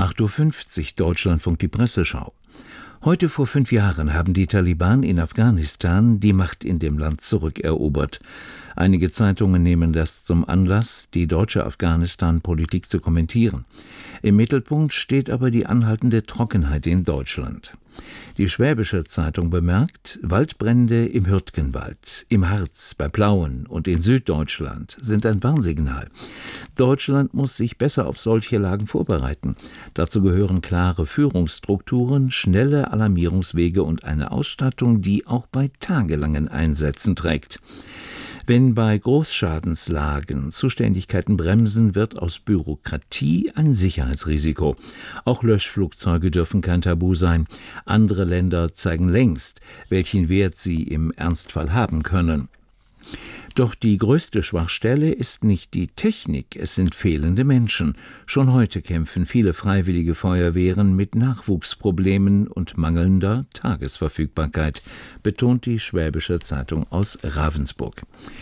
8:50 Uhr Deutschlandfunk die Presseschau. Heute vor 5 Jahren haben die Taliban in Afghanistan die Macht in dem Land zurückerobert. Einige Zeitungen nehmen das zum Anlass, die deutsche Afghanistan-Politik zu kommentieren. Im Mittelpunkt steht aber die anhaltende Trockenheit in Deutschland. Die Schwäbische Zeitung bemerkt, Waldbrände im Hürtgenwald, im Harz, bei Plauen und in Süddeutschland sind ein Warnsignal. Deutschland muss sich besser auf solche Lagen vorbereiten. Dazu gehören klare Führungsstrukturen, schnelle Alarmierungswege und eine Ausstattung, die auch bei tagelangen Einsätzen trägt. Wenn bei Großschadenslagen Zuständigkeiten bremsen, wird aus Bürokratie ein Sicherheitsrisiko. Auch Löschflugzeuge dürfen kein Tabu sein. Andere Länder zeigen längst, welchen Wert sie im Ernstfall haben können. Doch die größte Schwachstelle ist nicht die Technik, es sind fehlende Menschen. Schon heute kämpfen viele freiwillige Feuerwehren mit Nachwuchsproblemen und mangelnder Tagesverfügbarkeit, betont die Schwäbische Zeitung aus Ravensburg.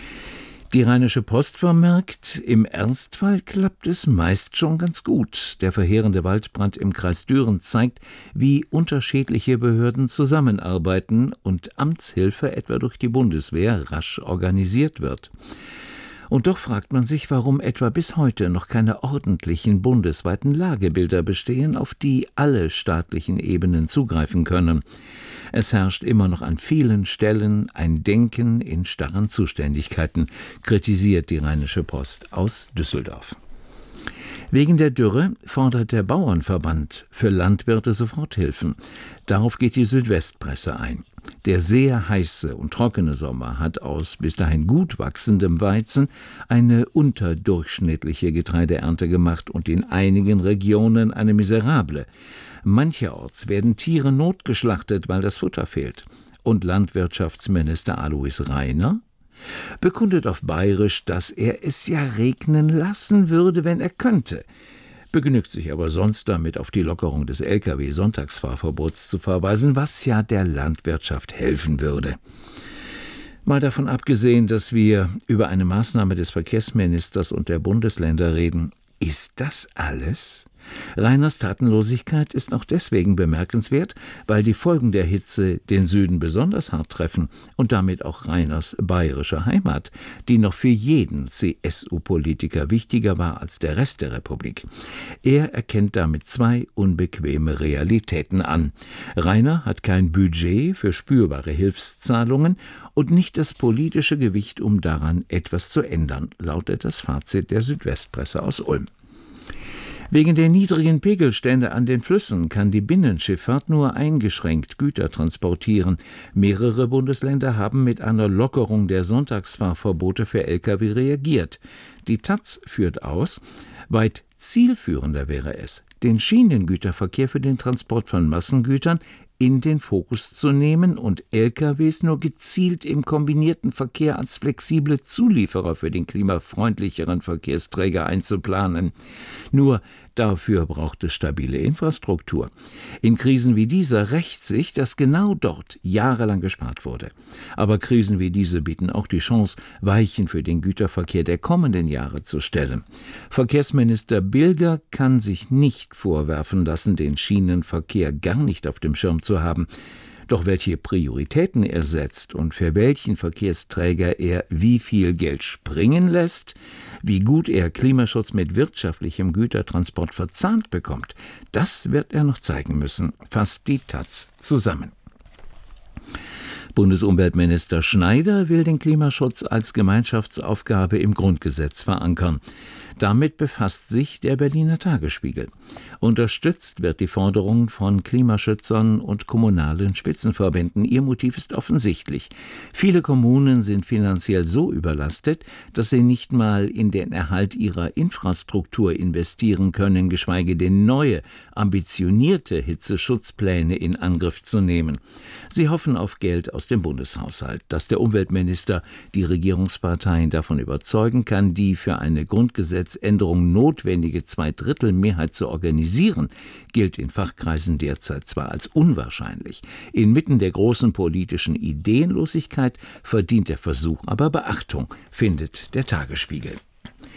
Die Rheinische Post vermerkt, im Ernstfall klappt es meist schon ganz gut. Der verheerende Waldbrand im Kreis Düren zeigt, wie unterschiedliche Behörden zusammenarbeiten und Amtshilfe etwa durch die Bundeswehr rasch organisiert wird. Und doch fragt man sich, warum etwa bis heute noch keine ordentlichen bundesweiten Lagebilder bestehen, auf die alle staatlichen Ebenen zugreifen können. Es herrscht immer noch an vielen Stellen ein Denken in starren Zuständigkeiten, kritisiert die Rheinische Post aus Düsseldorf. Wegen der Dürre fordert der Bauernverband für Landwirte Soforthilfen. Darauf geht die Südwestpresse ein. Der sehr heiße und trockene Sommer hat aus bis dahin gut wachsendem Weizen eine unterdurchschnittliche Getreideernte gemacht und in einigen Regionen eine miserable. Mancherorts werden Tiere notgeschlachtet, weil das Futter fehlt. Und Landwirtschaftsminister Alois Rainer bekundet auf Bayerisch, dass er es ja regnen lassen würde, wenn er könnte, begnügt sich aber sonst damit, auf die Lockerung des Lkw-Sonntagsfahrverbots zu verweisen, was ja der Landwirtschaft helfen würde. Mal davon abgesehen, dass wir über eine Maßnahme des Verkehrsministers und der Bundesländer reden, ist das alles? Rainers Tatenlosigkeit ist auch deswegen bemerkenswert, weil die Folgen der Hitze den Süden besonders hart treffen und damit auch Rainers bayerische Heimat, die noch für jeden CSU-Politiker wichtiger war als der Rest der Republik. Er erkennt damit 2 unbequeme Realitäten an. Rainer hat kein Budget für spürbare Hilfszahlungen und nicht das politische Gewicht, um daran etwas zu ändern, lautet das Fazit der Südwestpresse aus Ulm. Wegen der niedrigen Pegelstände an den Flüssen kann die Binnenschifffahrt nur eingeschränkt Güter transportieren. Mehrere Bundesländer haben mit einer Lockerung der Sonntagsfahrverbote für Lkw reagiert. Die taz führt aus, weit zielführender wäre es, den Schienengüterverkehr für den Transport von Massengütern in den Fokus zu nehmen und LKWs nur gezielt im kombinierten Verkehr als flexible Zulieferer für den klimafreundlicheren Verkehrsträger einzuplanen. Nur dafür braucht es stabile Infrastruktur. In Krisen wie dieser rächt sich, dass genau dort jahrelang gespart wurde. Aber Krisen wie diese bieten auch die Chance, Weichen für den Güterverkehr der kommenden Jahre zu stellen. Verkehrsminister Bilger kann sich nicht vorwerfen lassen, den Schienenverkehr gar nicht auf dem Schirm zu haben. Doch welche Prioritäten er setzt und für welchen Verkehrsträger er wie viel Geld springen lässt, wie gut er Klimaschutz mit wirtschaftlichem Gütertransport verzahnt bekommt, das wird er noch zeigen müssen, fasst die taz zusammen. Bundesumweltminister Schneider will den Klimaschutz als Gemeinschaftsaufgabe im Grundgesetz verankern. Damit befasst sich der Berliner Tagesspiegel. Unterstützt wird die Forderung von Klimaschützern und kommunalen Spitzenverbänden. Ihr Motiv ist offensichtlich. Viele Kommunen sind finanziell so überlastet, dass sie nicht mal in den Erhalt ihrer Infrastruktur investieren können, geschweige denn neue, ambitionierte Hitzeschutzpläne in Angriff zu nehmen. Sie hoffen auf Geld aus dem Bundeshaushalt, dass der Umweltminister die Regierungsparteien davon überzeugen kann, die für eine Grundgesetzänderung notwendige 2/3-Mehrheit zu organisieren, gilt in Fachkreisen derzeit zwar als unwahrscheinlich. Inmitten der großen politischen Ideenlosigkeit verdient der Versuch aber Beachtung, findet der Tagesspiegel.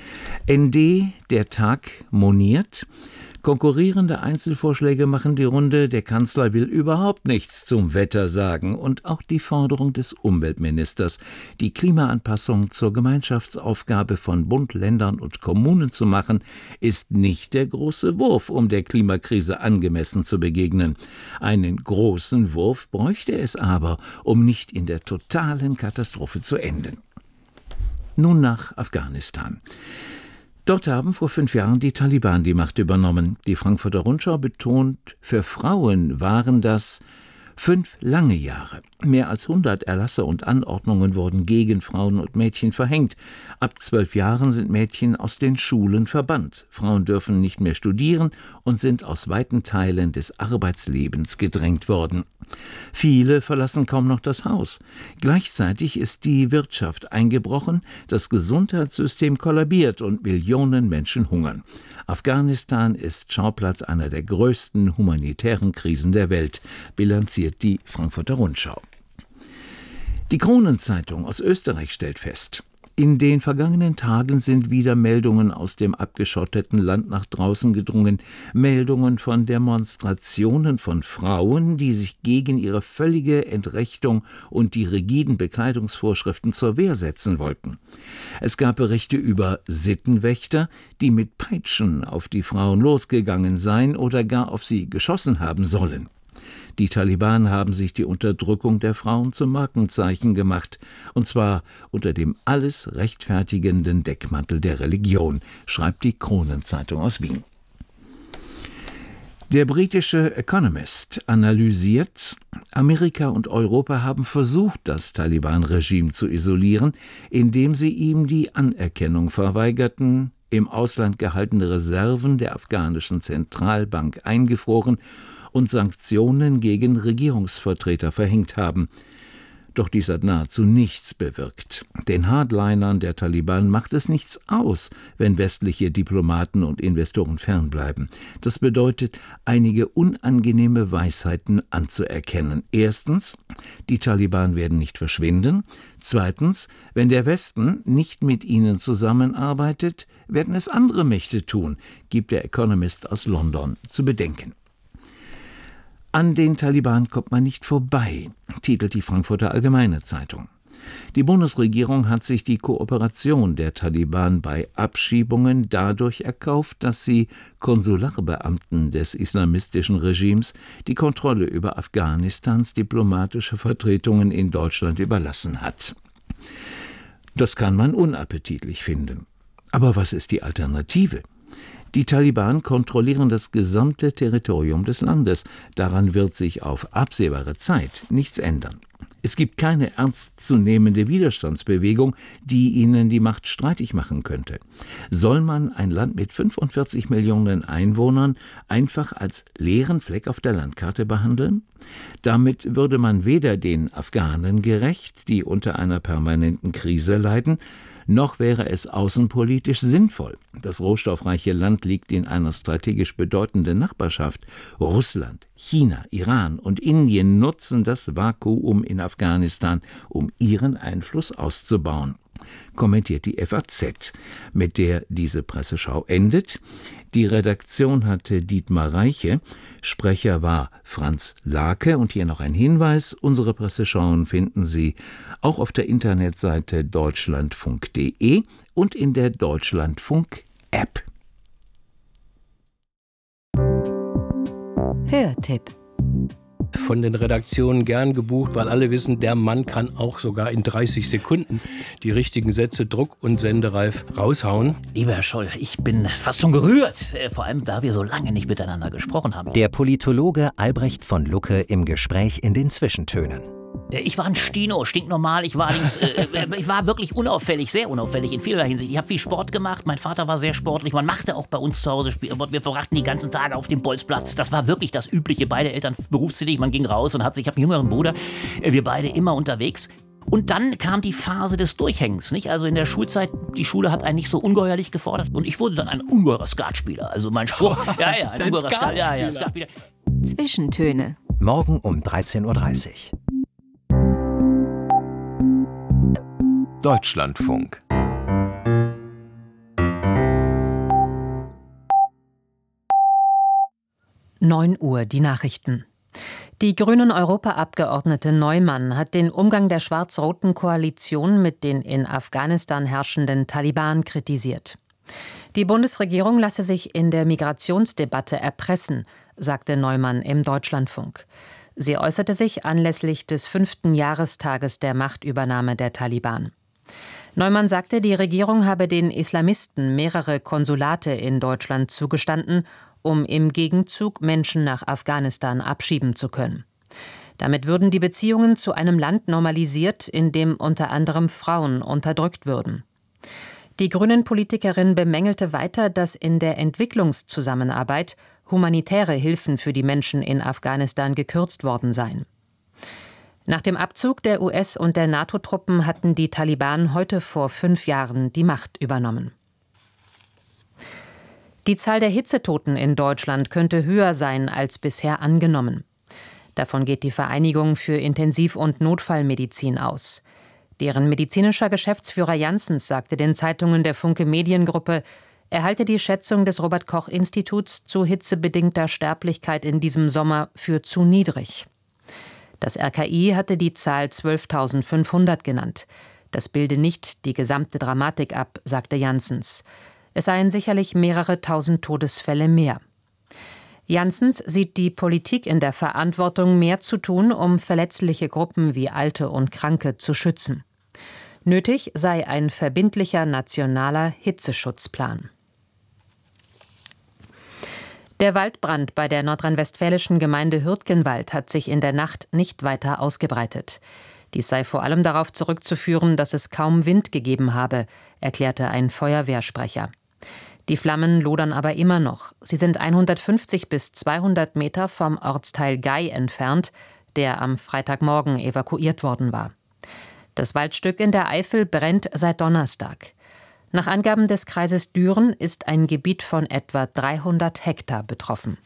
ND, der Tag, moniert: Konkurrierende Einzelvorschläge machen die Runde, der Kanzler will überhaupt nichts zum Wetter sagen. Und auch die Forderung des Umweltministers, die Klimaanpassung zur Gemeinschaftsaufgabe von Bund, Ländern und Kommunen zu machen, ist nicht der große Wurf, um der Klimakrise angemessen zu begegnen. Einen großen Wurf bräuchte es aber, um nicht in der totalen Katastrophe zu enden. Nun nach Afghanistan. Dort haben vor 5 Jahren die Taliban die Macht übernommen. Die Frankfurter Rundschau betont, für Frauen waren das 5 lange Jahre. Mehr als 100 Erlasse und Anordnungen wurden gegen Frauen und Mädchen verhängt. Ab 12 Jahren sind Mädchen aus den Schulen verbannt. Frauen dürfen nicht mehr studieren und sind aus weiten Teilen des Arbeitslebens gedrängt worden. Viele verlassen kaum noch das Haus. Gleichzeitig ist die Wirtschaft eingebrochen, das Gesundheitssystem kollabiert und Millionen Menschen hungern. Afghanistan ist Schauplatz einer der größten humanitären Krisen der Welt, bilanziert die Frankfurter Rundschau. Die Kronenzeitung aus Österreich stellt fest: In den vergangenen Tagen sind wieder Meldungen aus dem abgeschotteten Land nach draußen gedrungen. Meldungen von Demonstrationen von Frauen, die sich gegen ihre völlige Entrechtung und die rigiden Bekleidungsvorschriften zur Wehr setzen wollten. Es gab Berichte über Sittenwächter, die mit Peitschen auf die Frauen losgegangen seien oder gar auf sie geschossen haben sollen. Die Taliban haben sich die Unterdrückung der Frauen zum Markenzeichen gemacht, und zwar unter dem alles rechtfertigenden Deckmantel der Religion, schreibt die Kronenzeitung aus Wien. Der britische Economist analysiert: Amerika und Europa haben versucht, das Taliban-Regime zu isolieren, indem sie ihm die Anerkennung verweigerten, im Ausland gehaltene Reserven der afghanischen Zentralbank eingefroren und Sanktionen gegen Regierungsvertreter verhängt haben. Doch dies hat nahezu nichts bewirkt. Den Hardlinern der Taliban macht es nichts aus, wenn westliche Diplomaten und Investoren fernbleiben. Das bedeutet, einige unangenehme Weisheiten anzuerkennen. Erstens, die Taliban werden nicht verschwinden. Zweitens, wenn der Westen nicht mit ihnen zusammenarbeitet, werden es andere Mächte tun, gibt der Economist aus London zu bedenken. An den Taliban kommt man nicht vorbei, titelt die Frankfurter Allgemeine Zeitung. Die Bundesregierung hat sich die Kooperation der Taliban bei Abschiebungen dadurch erkauft, dass sie Konsularbeamten des islamistischen Regimes die Kontrolle über Afghanistans diplomatische Vertretungen in Deutschland überlassen hat. Das kann man unappetitlich finden. Aber was ist die Alternative? Die Taliban kontrollieren das gesamte Territorium des Landes. Daran wird sich auf absehbare Zeit nichts ändern. Es gibt keine ernstzunehmende Widerstandsbewegung, die ihnen die Macht streitig machen könnte. Soll man ein Land mit 45 Millionen Einwohnern einfach als leeren Fleck auf der Landkarte behandeln? Damit würde man weder den Afghanen gerecht, die unter einer permanenten Krise leiden, noch wäre es außenpolitisch sinnvoll. Das rohstoffreiche Land liegt in einer strategisch bedeutenden Nachbarschaft. Russland, China, Iran und Indien nutzen das Vakuum in Afghanistan, um ihren Einfluss auszubauen, kommentiert die FAZ, mit der diese Presseschau endet. Die Redaktion hatte Dietmar Reiche, Sprecher war Franz Lake, und hier noch ein Hinweis: Unsere Presseschauen finden Sie auch auf der Internetseite deutschlandfunk.de und in der Deutschlandfunk-App. Hörtipp. Von den Redaktionen gern gebucht, weil alle wissen, der Mann kann auch sogar in 30 Sekunden die richtigen Sätze druck- und sendereif raushauen. Lieber Herr Scholl, ich bin fast schon gerührt, vor allem da wir so lange nicht miteinander gesprochen haben. Der Politologe Albrecht von Lucke im Gespräch in den Zwischentönen. Ich war ein Stino, stinknormal. Ich war wirklich unauffällig, sehr unauffällig in vielerlei Hinsicht. Ich habe viel Sport gemacht, mein Vater war sehr sportlich. Man machte auch bei uns zu Hause Sport. Wir verbrachten die ganzen Tage auf dem Bolzplatz. Das war wirklich das Übliche. Beide Eltern berufstätig, man ging raus und ich habe einen jüngeren Bruder. Wir beide immer unterwegs. Und dann kam die Phase des Durchhängens, nicht? Also in der Schulzeit, die Schule hat einen nicht so ungeheuerlich gefordert. Und ich wurde dann ein ungeheurer Skatspieler. Also mein Spruch, ein ungeheurer Skatspieler. Zwischentöne. Morgen um 13:30 Uhr. Deutschlandfunk 9 Uhr, die Nachrichten. Die Grünen-Europaabgeordnete Neumann hat den Umgang der schwarz-roten Koalition mit den in Afghanistan herrschenden Taliban kritisiert. Die Bundesregierung lasse sich in der Migrationsdebatte erpressen, sagte Neumann im Deutschlandfunk. Sie äußerte sich anlässlich des 5. Jahrestages der Machtübernahme der Taliban. Neumann sagte, die Regierung habe den Islamisten mehrere Konsulate in Deutschland zugestanden, um im Gegenzug Menschen nach Afghanistan abschieben zu können. Damit würden die Beziehungen zu einem Land normalisiert, in dem unter anderem Frauen unterdrückt würden. Die Grünen-Politikerin bemängelte weiter, dass in der Entwicklungszusammenarbeit humanitäre Hilfen für die Menschen in Afghanistan gekürzt worden seien. Nach dem Abzug der US- und der NATO-Truppen hatten die Taliban heute vor 5 Jahren die Macht übernommen. Die Zahl der Hitzetoten in Deutschland könnte höher sein als bisher angenommen. Davon geht die Vereinigung für Intensiv- und Notfallmedizin aus. Deren medizinischer Geschäftsführer Janssens sagte den Zeitungen der Funke Mediengruppe, er halte die Schätzung des Robert-Koch-Instituts zu hitzebedingter Sterblichkeit in diesem Sommer für zu niedrig. Das RKI hatte die Zahl 12.500 genannt. Das bilde nicht die gesamte Dramatik ab, sagte Janssens. Es seien sicherlich mehrere tausend Todesfälle mehr. Janssens sieht die Politik in der Verantwortung, mehr zu tun, um verletzliche Gruppen wie Alte und Kranke zu schützen. Nötig sei ein verbindlicher nationaler Hitzeschutzplan. Der Waldbrand bei der nordrhein-westfälischen Gemeinde Hürtgenwald hat sich in der Nacht nicht weiter ausgebreitet. Dies sei vor allem darauf zurückzuführen, dass es kaum Wind gegeben habe, erklärte ein Feuerwehrsprecher. Die Flammen lodern aber immer noch. Sie sind 150 bis 200 Meter vom Ortsteil Gei entfernt, der am Freitagmorgen evakuiert worden war. Das Waldstück in der Eifel brennt seit Donnerstag. Nach Angaben des Kreises Düren ist ein Gebiet von etwa 300 Hektar betroffen.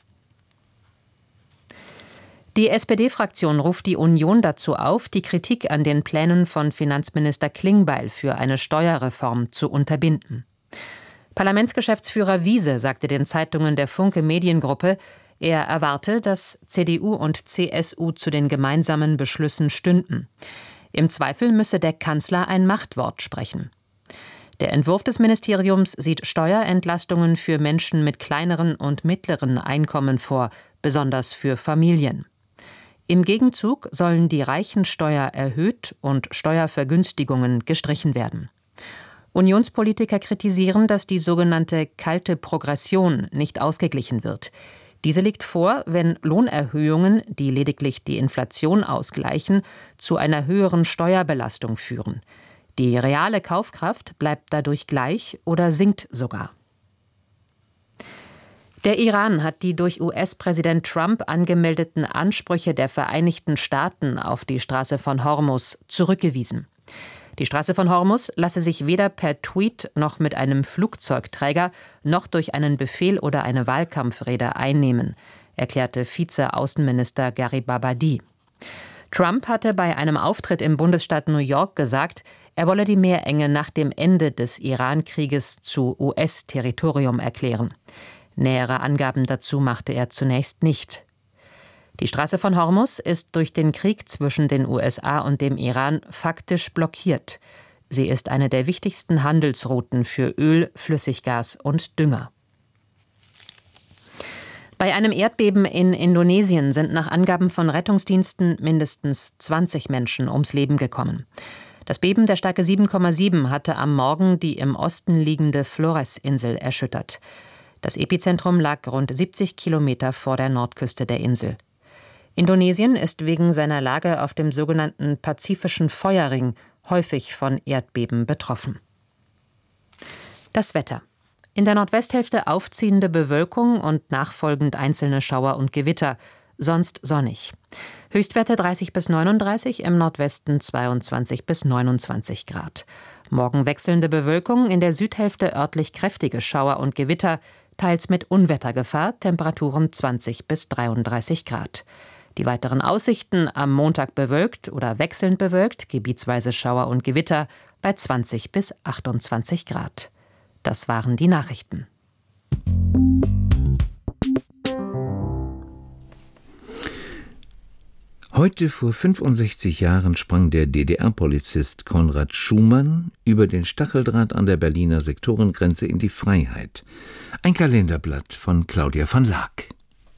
Die SPD-Fraktion ruft die Union dazu auf, die Kritik an den Plänen von Finanzminister Klingbeil für eine Steuerreform zu unterbinden. Parlamentsgeschäftsführer Wiese sagte den Zeitungen der Funke Mediengruppe, er erwarte, dass CDU und CSU zu den gemeinsamen Beschlüssen stünden. Im Zweifel müsse der Kanzler ein Machtwort sprechen. Der Entwurf des Ministeriums sieht Steuerentlastungen für Menschen mit kleineren und mittleren Einkommen vor, besonders für Familien. Im Gegenzug sollen die Reichensteuer erhöht und Steuervergünstigungen gestrichen werden. Unionspolitiker kritisieren, dass die sogenannte kalte Progression nicht ausgeglichen wird. Diese liegt vor, wenn Lohnerhöhungen, die lediglich die Inflation ausgleichen, zu einer höheren Steuerbelastung führen. Die reale Kaufkraft bleibt dadurch gleich oder sinkt sogar. Der Iran hat die durch US-Präsident Trump angemeldeten Ansprüche der Vereinigten Staaten auf die Straße von Hormuz zurückgewiesen. Die Straße von Hormuz lasse sich weder per Tweet noch mit einem Flugzeugträger noch durch einen Befehl oder eine Wahlkampfrede einnehmen, erklärte Vize-Außenminister Garibabadi. Trump hatte bei einem Auftritt im Bundesstaat New York gesagt, er wolle die Meerenge nach dem Ende des Iran-Krieges zu US-Territorium erklären. Nähere Angaben dazu machte er zunächst nicht. Die Straße von Hormuz ist durch den Krieg zwischen den USA und dem Iran faktisch blockiert. Sie ist eine der wichtigsten Handelsrouten für Öl, Flüssiggas und Dünger. Bei einem Erdbeben in Indonesien sind nach Angaben von Rettungsdiensten mindestens 20 Menschen ums Leben gekommen. Das Beben der Stärke 7,7 hatte am Morgen die im Osten liegende Flores-Insel erschüttert. Das Epizentrum lag rund 70 Kilometer vor der Nordküste der Insel. Indonesien ist wegen seiner Lage auf dem sogenannten Pazifischen Feuerring häufig von Erdbeben betroffen. Das Wetter. In der Nordwesthälfte aufziehende Bewölkung und nachfolgend einzelne Schauer und Gewitter, sonst sonnig. Höchstwerte 30 bis 39, im Nordwesten 22 bis 29 Grad. Morgen wechselnde Bewölkung, in der Südhälfte örtlich kräftige Schauer und Gewitter, teils mit Unwettergefahr, Temperaturen 20 bis 33 Grad. Die weiteren Aussichten: am Montag bewölkt oder wechselnd bewölkt, gebietsweise Schauer und Gewitter bei 20 bis 28 Grad. Das waren die Nachrichten. Heute vor 65 Jahren sprang der DDR-Polizist Konrad Schumann über den Stacheldraht an der Berliner Sektorengrenze in die Freiheit. Ein Kalenderblatt von Claudia van Laak.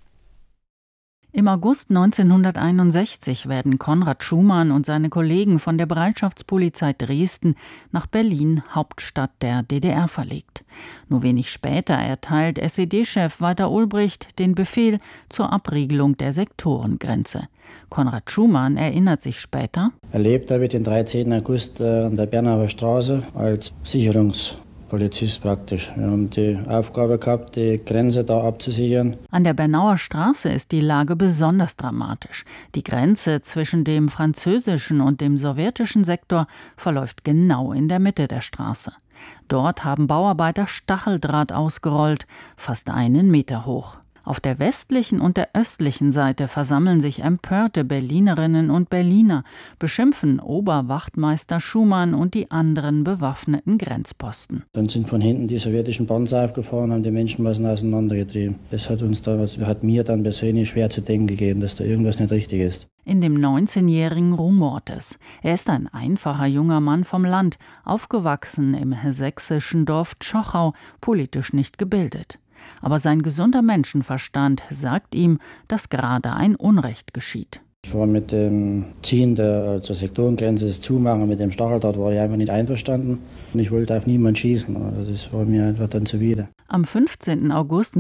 Im August 1961 werden Konrad Schumann und seine Kollegen von der Bereitschaftspolizei Dresden nach Berlin, Hauptstadt der DDR, verlegt. Nur wenig später erteilt SED-Chef Walter Ulbricht den Befehl zur Abriegelung der Sektorengrenze. Konrad Schumann erinnert sich später: Erlebt habe ich den 13. August an der Bernauer Straße als Sicherungspolizist praktisch. Wir haben die Aufgabe gehabt, die Grenze da abzusichern. An der Bernauer Straße ist die Lage besonders dramatisch. Die Grenze zwischen dem französischen und dem sowjetischen Sektor verläuft genau in der Mitte der Straße. Dort haben Bauarbeiter Stacheldraht ausgerollt, fast 1 Meter hoch. Auf der westlichen und der östlichen Seite versammeln sich empörte Berlinerinnen und Berliner, beschimpfen Oberwachtmeister Schumann und die anderen bewaffneten Grenzposten. Dann sind von hinten die sowjetischen Panzer aufgefahren, haben die Menschenmassen auseinandergetrieben. Das hat mir dann persönlich schwer zu denken gegeben, dass da irgendwas nicht richtig ist. In dem 19-Jährigen rumort es. Er ist ein einfacher junger Mann vom Land, aufgewachsen im sächsischen Dorf Tschochau, politisch nicht gebildet. Aber sein gesunder Menschenverstand sagt ihm, dass gerade ein Unrecht geschieht. Ich war mit dem Ziehen zur Sektorengrenze, das Zumachen mit dem Stacheldraht, war ich einfach nicht einverstanden. Und ich wollte auf niemanden schießen. Also das war mir einfach dann zuwider. Am 15. August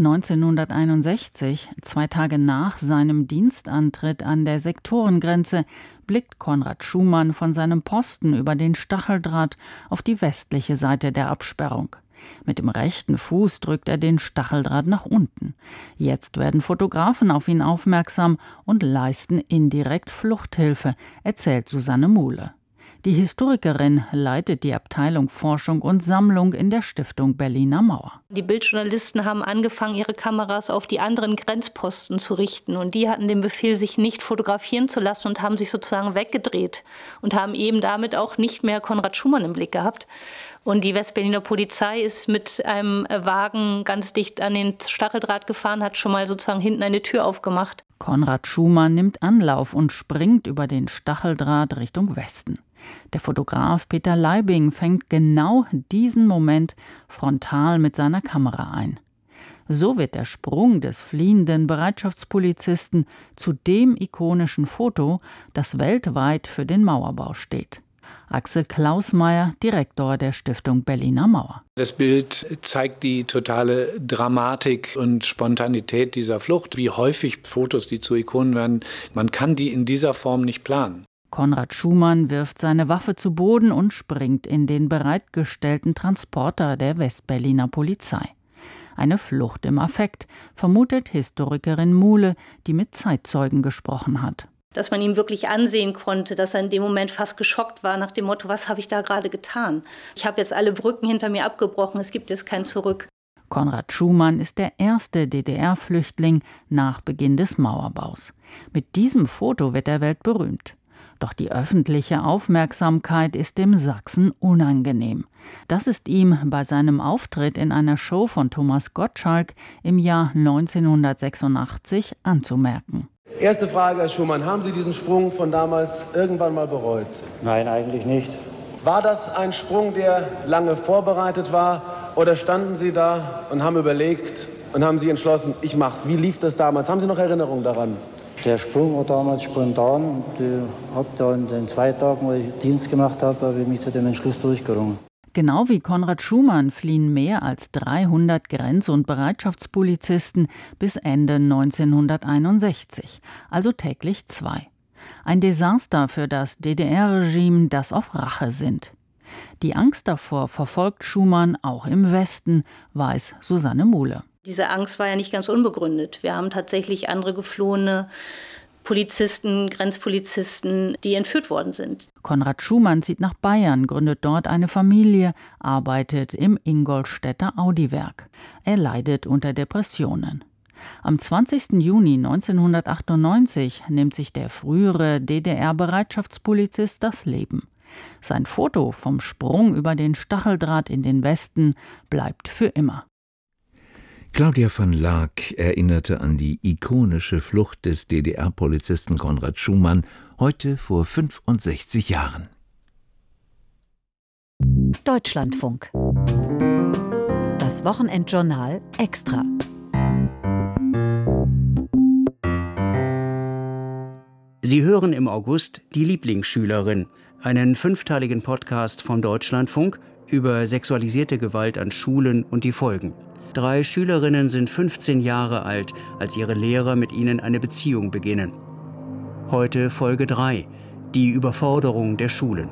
1961, 2 Tage nach seinem Dienstantritt an der Sektorengrenze, blickt Konrad Schumann von seinem Posten über den Stacheldraht auf die westliche Seite der Absperrung. Mit dem rechten Fuß drückt er den Stacheldraht nach unten. Jetzt werden Fotografen auf ihn aufmerksam und leisten indirekt Fluchthilfe, erzählt Susanne Muhle. Die Historikerin leitet die Abteilung Forschung und Sammlung in der Stiftung Berliner Mauer. Die Bildjournalisten haben angefangen, ihre Kameras auf die anderen Grenzposten zu richten. Und die hatten den Befehl, sich nicht fotografieren zu lassen und haben sich sozusagen weggedreht und haben eben damit auch nicht mehr Konrad Schumann im Blick gehabt. Und die Westberliner Polizei ist mit einem Wagen ganz dicht an den Stacheldraht gefahren, hat schon mal sozusagen hinten eine Tür aufgemacht. Konrad Schumann nimmt Anlauf und springt über den Stacheldraht Richtung Westen. Der Fotograf Peter Leibing fängt genau diesen Moment frontal mit seiner Kamera ein. So wird der Sprung des fliehenden Bereitschaftspolizisten zu dem ikonischen Foto, das weltweit für den Mauerbau steht. Axel Klausmeier, Direktor der Stiftung Berliner Mauer. Das Bild zeigt die totale Dramatik und Spontanität dieser Flucht. Wie häufig Fotos, die zu Ikonen werden, man kann die in dieser Form nicht planen. Konrad Schumann wirft seine Waffe zu Boden und springt in den bereitgestellten Transporter der Westberliner Polizei. Eine Flucht im Affekt, vermutet Historikerin Muhle, die mit Zeitzeugen gesprochen hat. Dass man ihm wirklich ansehen konnte, dass er in dem Moment fast geschockt war nach dem Motto, was habe ich da gerade getan? Ich habe jetzt alle Brücken hinter mir abgebrochen, es gibt jetzt kein Zurück. Konrad Schumann ist der erste DDR-Flüchtling nach Beginn des Mauerbaus. Mit diesem Foto wird er weltberühmt. Doch die öffentliche Aufmerksamkeit ist dem Sachsen unangenehm. Das ist ihm bei seinem Auftritt in einer Show von Thomas Gottschalk im Jahr 1986 anzumerken. Erste Frage, Herr Schumann. Haben Sie diesen Sprung von damals irgendwann mal bereut? Nein, eigentlich nicht. War das ein Sprung, der lange vorbereitet war? Oder standen Sie da und haben überlegt und haben sich entschlossen, ich mach's? Wie lief das damals? Haben Sie noch Erinnerungen daran? Der Sprung war damals spontan und habe da in den 2 Tagen, wo ich Dienst gemacht habe ich mich zu dem Entschluss durchgerungen. Genau wie Konrad Schumann fliehen mehr als 300 Grenz- und Bereitschaftspolizisten bis Ende 1961, also täglich 2. Ein Desaster für das DDR-Regime, das auf Rache sinnt. Die Angst davor verfolgt Schumann auch im Westen, weiß Susanne Muhle. Diese Angst war ja nicht ganz unbegründet. Wir haben tatsächlich andere geflohene Polizisten, Grenzpolizisten, die entführt worden sind. Konrad Schumann zieht nach Bayern, gründet dort eine Familie, arbeitet im Ingolstädter Audi-Werk. Er leidet unter Depressionen. Am 20. Juni 1998 nimmt sich der frühere DDR-Bereitschaftspolizist das Leben. Sein Foto vom Sprung über den Stacheldraht in den Westen bleibt für immer. Claudia van Laak erinnerte an die ikonische Flucht des DDR-Polizisten Konrad Schumann, heute vor 65 Jahren. Deutschlandfunk. Das Wochenendjournal extra. Sie hören im August Die Lieblingsschülerin, einen 5-teiligen Podcast vom Deutschlandfunk über sexualisierte Gewalt an Schulen und die Folgen. 3 Schülerinnen sind 15 Jahre alt, als ihre Lehrer mit ihnen eine Beziehung beginnen. Heute Folge 3, die Überforderung der Schulen.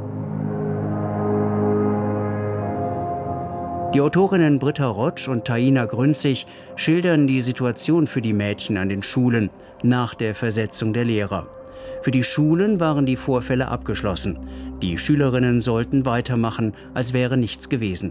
Die Autorinnen Britta Rotsch und Taina Grünzig schildern die Situation für die Mädchen an den Schulen nach der Versetzung der Lehrer. Für die Schulen waren die Vorfälle abgeschlossen. Die Schülerinnen sollten weitermachen, als wäre nichts gewesen.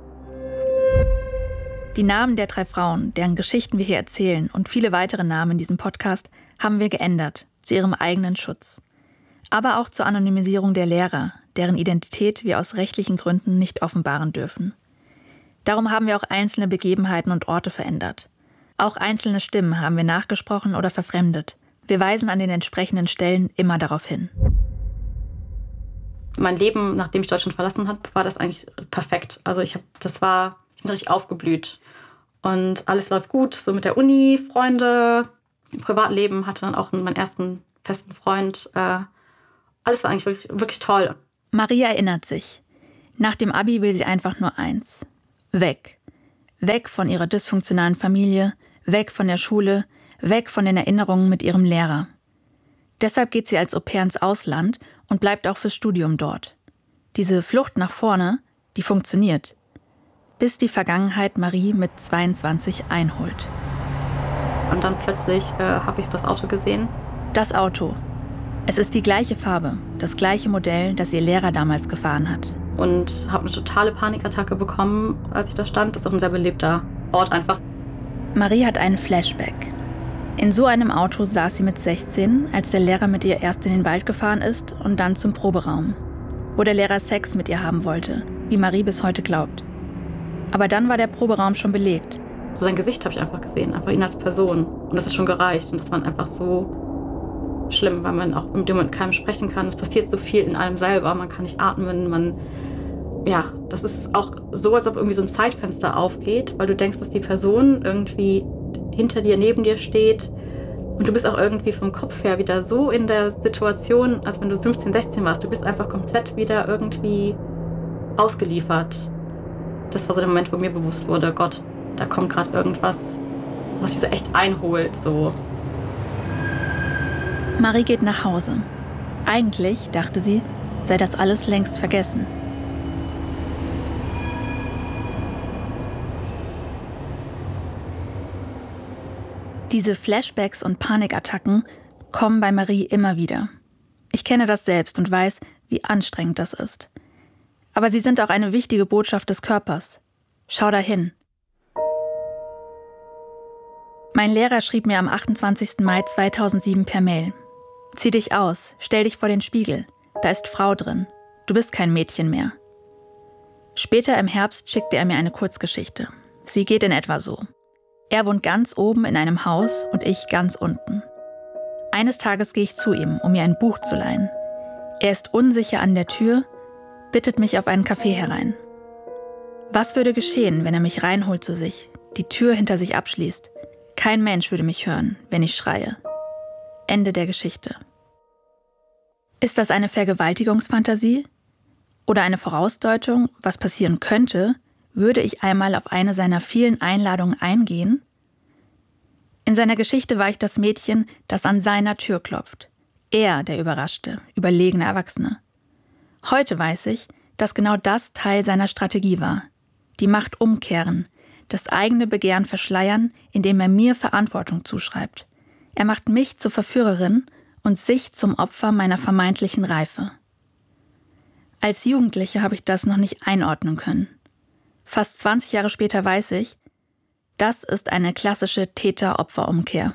Die Namen der 3 Frauen, deren Geschichten wir hier erzählen, und viele weitere Namen in diesem Podcast haben wir geändert, zu ihrem eigenen Schutz. Aber auch zur Anonymisierung der Lehrer, deren Identität wir aus rechtlichen Gründen nicht offenbaren dürfen. Darum haben wir auch einzelne Begebenheiten und Orte verändert. Auch einzelne Stimmen haben wir nachgesprochen oder verfremdet. Wir weisen an den entsprechenden Stellen immer darauf hin. Mein Leben, nachdem ich Deutschland verlassen habe, war das eigentlich perfekt. Also ich bin richtig aufgeblüht. Und alles läuft gut, so mit der Uni, Freunde, im Privatleben, hatte dann auch meinen ersten festen Freund. Alles war eigentlich wirklich, wirklich toll. Maria erinnert sich. Nach dem Abi will sie einfach nur eins. Weg. Weg von ihrer dysfunktionalen Familie, weg von der Schule, weg von den Erinnerungen mit ihrem Lehrer. Deshalb geht sie als Au-pair ins Ausland und bleibt auch fürs Studium dort. Diese Flucht nach vorne, die funktioniert. Bis die Vergangenheit Marie mit 22 einholt. Und dann plötzlich habe ich das Auto gesehen. Das Auto. Es ist die gleiche Farbe, das gleiche Modell, das ihr Lehrer damals gefahren hat. Und habe eine totale Panikattacke bekommen, als ich da stand. Das ist auch ein sehr belebter Ort einfach. Marie hat einen Flashback. In so einem Auto saß sie mit 16, als der Lehrer mit ihr erst in den Wald gefahren ist und dann zum Proberaum, wo der Lehrer Sex mit ihr haben wollte, wie Marie bis heute glaubt. Aber dann war der Proberaum schon belegt. So sein Gesicht habe ich einfach gesehen, einfach ihn als Person. Und das hat schon gereicht. Und das war einfach so schlimm, weil man auch in dem Moment keinem sprechen kann. Es passiert so viel in einem selber. Man kann nicht atmen. Das ist auch so, als ob irgendwie so ein Zeitfenster aufgeht, weil du denkst, dass die Person irgendwie hinter dir, neben dir steht. Und du bist auch irgendwie vom Kopf her wieder so in der Situation, als wenn du 15, 16 warst. Du bist einfach komplett wieder irgendwie ausgeliefert. Das war so der Moment, wo mir bewusst wurde, Gott, da kommt gerade irgendwas, was mich so echt einholt. So. Marie geht nach Hause. Eigentlich, dachte sie, sei das alles längst vergessen. Diese Flashbacks und Panikattacken kommen bei Marie immer wieder. Ich kenne das selbst und weiß, wie anstrengend das ist. Aber sie sind auch eine wichtige Botschaft des Körpers. Schau dahin. Mein Lehrer schrieb mir am 28. Mai 2007 per Mail. Zieh dich aus, stell dich vor den Spiegel. Da ist Frau drin. Du bist kein Mädchen mehr. Später im Herbst schickte er mir eine Kurzgeschichte. Sie geht in etwa so. Er wohnt ganz oben in einem Haus und ich ganz unten. Eines Tages gehe ich zu ihm, um mir ein Buch zu leihen. Er ist unsicher an der Tür, bittet mich auf einen Kaffee herein. Was würde geschehen, wenn er mich reinholt zu sich, die Tür hinter sich abschließt? Kein Mensch würde mich hören, wenn ich schreie. Ende der Geschichte. Ist das eine Vergewaltigungsfantasie? Oder eine Vorausdeutung, was passieren könnte, würde ich einmal auf eine seiner vielen Einladungen eingehen? In seiner Geschichte war ich das Mädchen, das an seiner Tür klopft. Er, der überraschte, überlegene Erwachsene. Heute weiß ich, dass genau das Teil seiner Strategie war. Die Macht umkehren, das eigene Begehren verschleiern, indem er mir Verantwortung zuschreibt. Er macht mich zur Verführerin und sich zum Opfer meiner vermeintlichen Reife. Als Jugendliche habe ich das noch nicht einordnen können. Fast 20 Jahre später weiß ich, das ist eine klassische Täter-Opfer-Umkehr.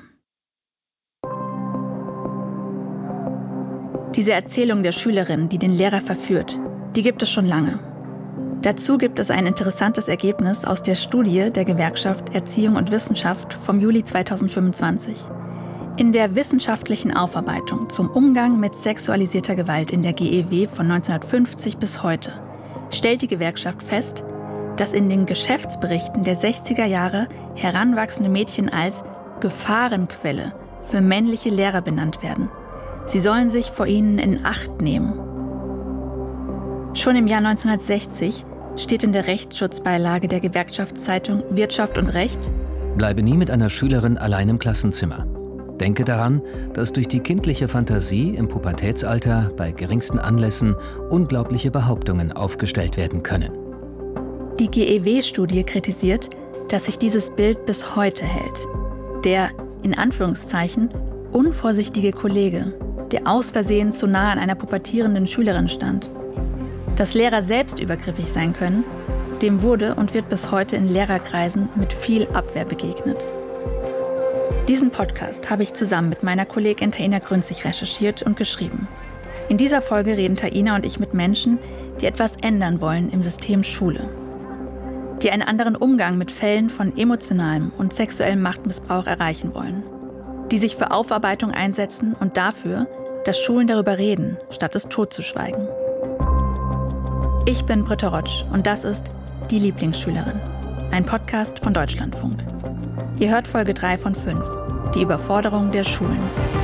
Diese Erzählung der Schülerin, die den Lehrer verführt, die gibt es schon lange. Dazu gibt es ein interessantes Ergebnis aus der Studie der Gewerkschaft Erziehung und Wissenschaft vom Juli 2025. In der wissenschaftlichen Aufarbeitung zum Umgang mit sexualisierter Gewalt in der GEW von 1950 bis heute stellt die Gewerkschaft fest, dass in den Geschäftsberichten der 60er Jahre heranwachsende Mädchen als Gefahrenquelle für männliche Lehrer benannt werden. Sie sollen sich vor ihnen in Acht nehmen. Schon im Jahr 1960 steht in der Rechtsschutzbeilage der Gewerkschaftszeitung Wirtschaft und Recht: Bleibe nie mit einer Schülerin allein im Klassenzimmer. Denke daran, dass durch die kindliche Fantasie im Pubertätsalter bei geringsten Anlässen unglaubliche Behauptungen aufgestellt werden können. Die GEW-Studie kritisiert, dass sich dieses Bild bis heute hält. Der, in Anführungszeichen, unvorsichtige Kollege, der aus Versehen zu nah an einer pubertierenden Schülerin stand. Dass Lehrer selbst übergriffig sein können, dem wurde und wird bis heute in Lehrerkreisen mit viel Abwehr begegnet. Diesen Podcast habe ich zusammen mit meiner Kollegin Taina Grünzig recherchiert und geschrieben. In dieser Folge reden Taina und ich mit Menschen, die etwas ändern wollen im System Schule. Die einen anderen Umgang mit Fällen von emotionalem und sexuellem Machtmissbrauch erreichen wollen. Die sich für Aufarbeitung einsetzen und dafür, dass Schulen darüber reden, statt es totzuschweigen. Ich bin Britta Rotsch und das ist Die Lieblingsschülerin, ein Podcast von Deutschlandfunk. Ihr hört Folge 3 von 5, die Überforderung der Schulen.